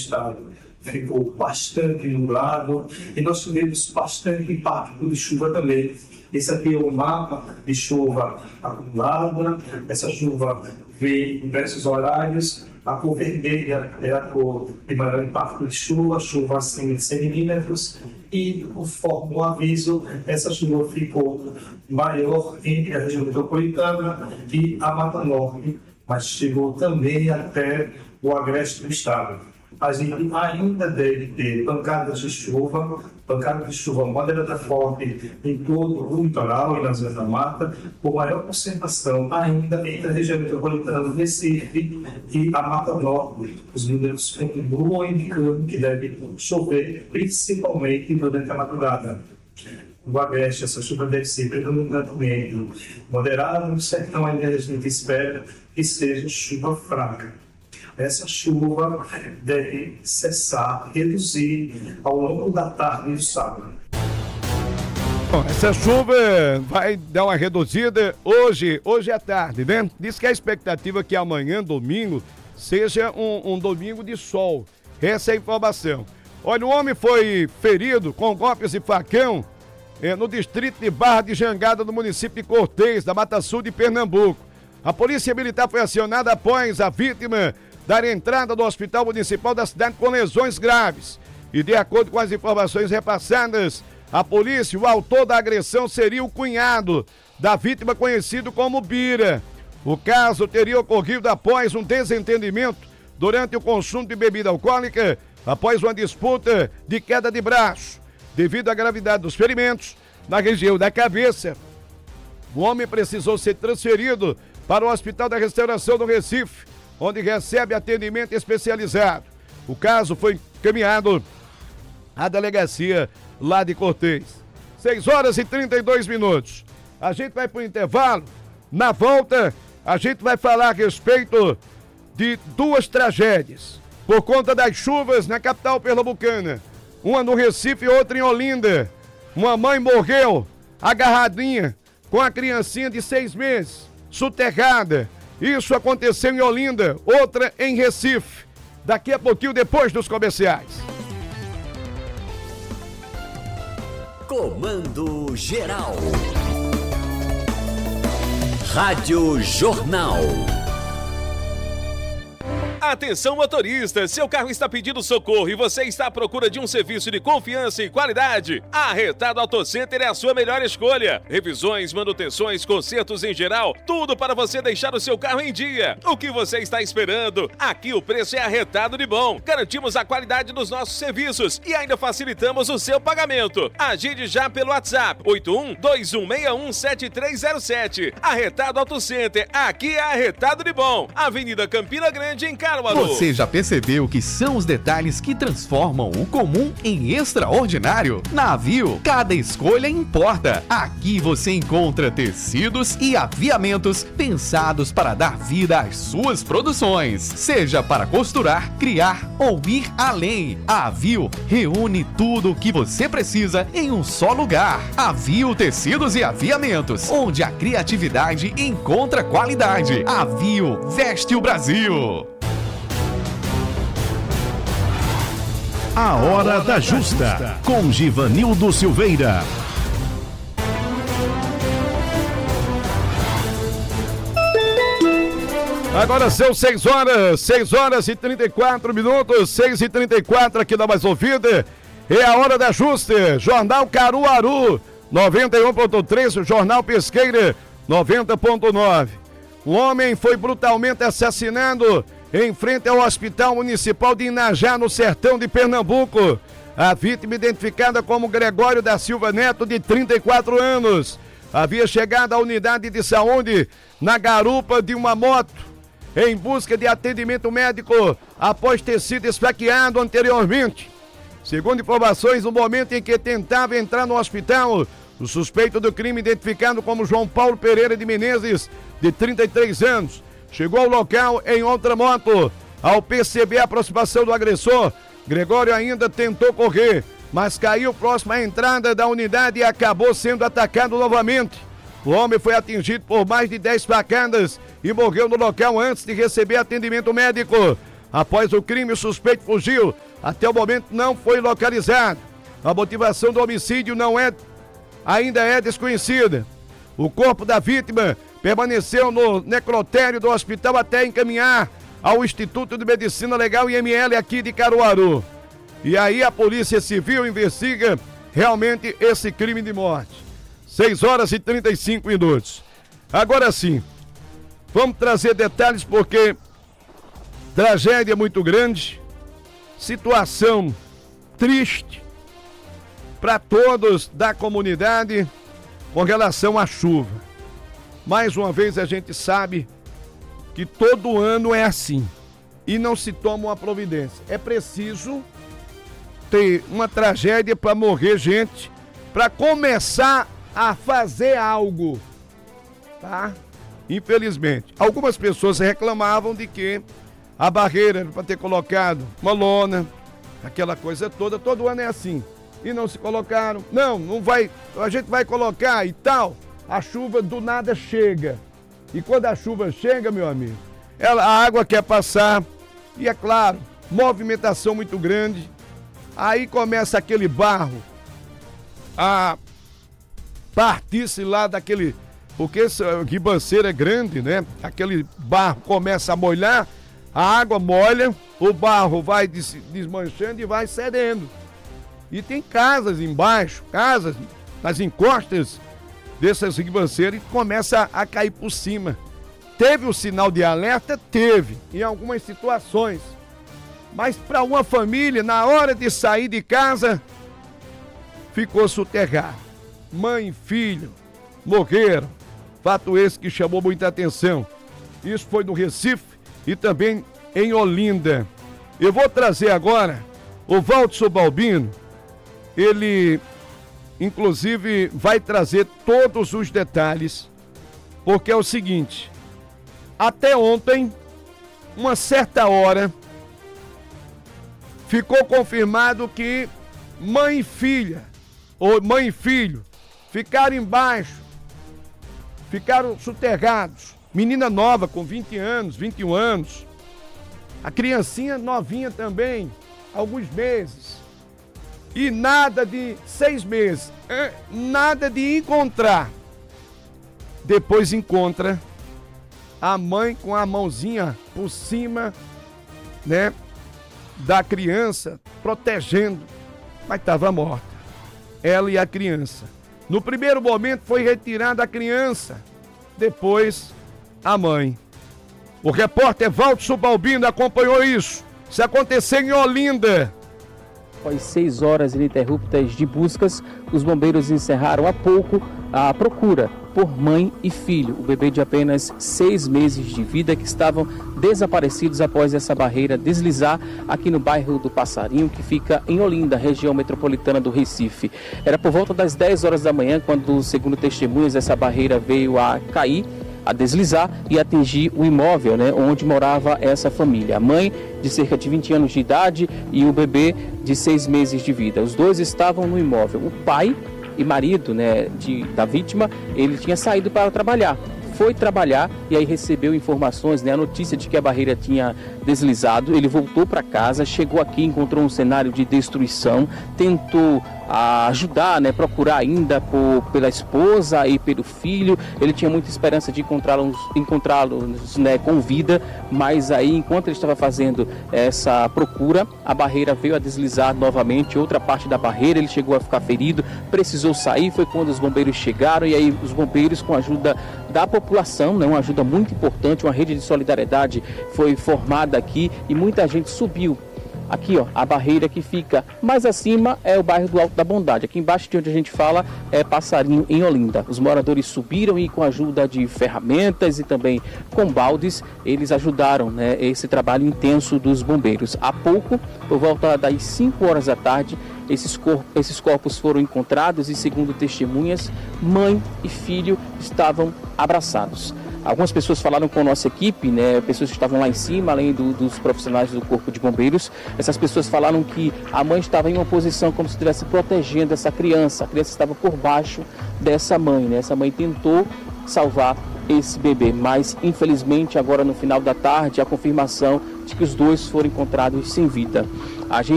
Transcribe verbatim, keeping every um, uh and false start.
estado ficou bastante nublado e nós tivemos bastante impacto de chuva também. Esse aqui é o mapa de chuva acumulada. Essa chuva veio em diversos horários. A cor vermelha é a cor de maior impacto de chuva, chuva acima de cem milímetros. E, conforme o aviso, essa chuva ficou maior entre a região metropolitana e a Mata Norte, mas chegou também até o agreste do estado. A gente ainda deve ter pancadas de chuva, pancadas de chuva moderada forte em todo o litoral e na zona da mata, com maior concentração ainda entre a região metropolitana do Recife e a Mata Norte. Os números continuam indicando que deve chover principalmente durante a madrugada. No agreste, essa chuva deve ser predominantemente moderada, no sertão ainda a gente espera que seja chuva fraca. Essa chuva deve cessar, reduzir ao longo da tarde do sábado. Bom, essa chuva vai dar uma reduzida hoje, hoje à tarde, né? Diz que a expectativa é que amanhã, domingo, seja um, um domingo de sol. Essa é a informação. Olha, o homem foi ferido com golpes de facão é, no distrito de Barra de Jangada, no município de Cortês, da Mata Sul de Pernambuco. A polícia militar foi acionada após a vítima dar entrada no hospital municipal da cidade com lesões graves. E de acordo com as informações repassadas, a polícia, o autor da agressão seria o cunhado da vítima, conhecido como Bira. O caso teria ocorrido após um desentendimento durante o consumo de bebida alcoólica, após uma disputa de queda de braço. Devido à gravidade dos ferimentos na região da cabeça, o homem precisou ser transferido para o Hospital da Restauração do Recife, onde recebe atendimento especializado. O caso foi encaminhado à delegacia lá de Cortês. seis horas e trinta e dois minutos. A gente vai para o intervalo. Na volta, a gente vai falar a respeito de duas tragédias por conta das chuvas na capital pernambucana. Uma no Recife e outra em Olinda. Uma mãe morreu agarradinha com a criancinha de seis meses, soterrada. Isso aconteceu em Olinda, outra em Recife. Daqui a pouquinho, depois dos comerciais. Comando Geral. Rádio Jornal. Atenção, motorista, seu carro está pedindo socorro e você está à procura de um serviço de confiança e qualidade? A Arretado Auto Center é a sua melhor escolha. Revisões, manutenções, consertos em geral, tudo para você deixar o seu carro em dia. O que você está esperando? Aqui o preço é arretado de bom. Garantimos a qualidade dos nossos serviços e ainda facilitamos o seu pagamento. Agende já pelo WhatsApp oito um dois um seis um sete três zero sete. Arretado Auto Center, aqui é arretado de bom. Avenida Campina Grande, em Caruaru. Você já percebeu que são os detalhes que transformam o comum em extraordinário? Na Avio, cada escolha importa. Aqui você encontra tecidos e aviamentos pensados para dar vida às suas produções. Seja para costurar, criar ou ir além. A Avio reúne tudo o que você precisa em um só lugar. Avio Tecidos e Aviamentos, onde a criatividade encontra qualidade. Avio veste o Brasil. A Hora da Justa, com Givanildo Silveira. Agora são seis horas, seis horas e trinta e quatro minutos, seis e trinta e quatro aqui na Mais Ouvida. É a Hora da Justa, Jornal Caruaru, noventa e um ponto três, Jornal Pesqueira, noventa ponto nove. Um homem foi brutalmente assassinado em frente ao Hospital Municipal de Inajá, no sertão de Pernambuco. A vítima, identificada como Gregório da Silva Neto, de trinta e quatro anos, havia chegado à unidade de saúde na garupa de uma moto, em busca de atendimento médico após ter sido esfaqueado anteriormente. Segundo informações, no momento em que tentava entrar no hospital, o suspeito do crime, identificado como João Paulo Pereira de Menezes, de trinta e três anos, chegou ao local em outra moto. Ao perceber a aproximação do agressor, Gregório ainda tentou correr, mas caiu próximo à entrada da unidade e acabou sendo atacado novamente. O homem foi atingido por mais de dez facadas e morreu no local antes de receber atendimento médico. Após o crime, o suspeito fugiu. Até o momento não foi localizado. A motivação do homicídio não é, ainda é desconhecida. O corpo da vítima permaneceu no necrotério do hospital até encaminhar ao Instituto de Medicina Legal I M L aqui de Caruaru. E aí a Polícia Civil investiga realmente esse crime de morte. seis horas e trinta e cinco minutos. Agora sim, vamos trazer detalhes porque tragédia muito grande, situação triste para todos da comunidade com relação à chuva. Mais uma vez a gente sabe que todo ano é assim e não se toma uma providência. É preciso ter uma tragédia para morrer gente, para começar a fazer algo, tá? Infelizmente, algumas pessoas reclamavam de que a barreira era para ter colocado uma lona, aquela coisa toda, todo ano é assim. E não se colocaram. Não, não vai, a gente vai colocar e tal. A chuva do nada chega. E quando a chuva chega, meu amigo, ela, a água quer passar. E é claro, movimentação muito grande. Aí começa aquele barro a partir-se lá daquele... Porque essa ribanceira é grande, né? Aquele barro começa a molhar, a água molha, o barro vai des- desmanchando e vai cedendo. E tem casas embaixo, casas nas encostas dessas ribanceiras e começa a, a cair por cima. Teve o sinal de alerta? Teve, em algumas situações. Mas para uma família, na hora de sair de casa, ficou soterrado. Mãe e filho morreram. Fato esse que chamou muita atenção. Isso foi no Recife e também em Olinda. Eu vou trazer agora o Valtson Balbino. Ele, inclusive, vai trazer todos os detalhes, porque é o seguinte, até ontem, uma certa hora, ficou confirmado que mãe e filha, ou mãe e filho, ficaram embaixo, ficaram soterrados. Menina nova, com vinte anos, vinte e um anos, a criancinha novinha também, alguns meses. E nada de seis meses, nada de encontrar. Depois encontra a mãe com a mãozinha por cima, né, da criança, protegendo, mas estava morta. Ela e a criança. No primeiro momento foi retirada a criança, depois a mãe. O repórter Valtson Balbino acompanhou isso. Isso aconteceu em Olinda. Após seis horas ininterruptas de buscas, os bombeiros encerraram há pouco a procura por mãe e filho, o bebê de apenas seis meses de vida que estavam desaparecidos após essa barreira deslizar aqui no bairro do Passarinho, que fica em Olinda, região metropolitana do Recife. Era por volta das dez horas da manhã quando, segundo testemunhas, essa barreira veio a cair, a deslizar e atingir o imóvel, né, onde morava essa família. A mãe, de cerca de vinte anos de idade, e o bebê de seis meses de vida. Os dois estavam no imóvel. O pai e marido, né, de, da vítima, ele tinha saído para trabalhar. Foi trabalhar e aí recebeu informações, né, a notícia de que a barreira tinha deslizado. Ele voltou para casa, chegou aqui, encontrou um cenário de destruição, tentou a ajudar, né, procurar ainda por, pela esposa e pelo filho. Ele tinha muita esperança de encontrá-los, encontrá-los, né, com vida, mas aí, enquanto ele estava fazendo essa procura, a barreira veio a deslizar novamente, outra parte da barreira, ele chegou a ficar ferido, precisou sair, foi quando os bombeiros chegaram, e aí os bombeiros, com a ajuda da população, né, uma ajuda muito importante, uma rede de solidariedade foi formada aqui e muita gente subiu. Aqui, ó, a barreira que fica mais acima é o bairro do Alto da Bondade. Aqui embaixo de onde a gente fala é Passarinho, em Olinda. Os moradores subiram e, com a ajuda de ferramentas e também com baldes, eles ajudaram, né, esse trabalho intenso dos bombeiros. Há pouco, por volta das cinco horas da tarde, esses, cor- esses corpos foram encontrados e, segundo testemunhas, mãe e filho estavam abraçados. Algumas pessoas falaram com a nossa equipe, né, pessoas que estavam lá em cima, além do, dos profissionais do Corpo de Bombeiros. Essas pessoas falaram que a mãe estava em uma posição como se estivesse protegendo essa criança. A criança estava por baixo dessa mãe, né? Essa mãe tentou salvar esse bebê. Mas, infelizmente, agora no final da tarde, a confirmação de que os dois foram encontrados sem vida. A gente